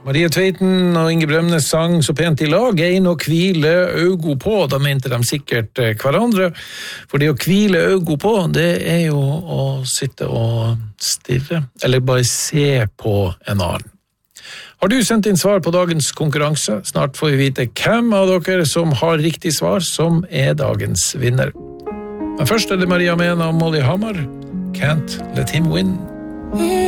Maria Tveiten og Inge Bremnes sang så pent I lag, ein og hvile øgo på, da mente de sikkert hverandre, for det å hvile øgo på, det jo å sitte og stirre, eller bare se på en annen. Har du sendt inn svar på dagens konkurranse? Snart får vi vite hvem av dere som har riktig svar, som dagens vinner. Men først det Maria Mena og Molly Hammar, Can't Let Him Win.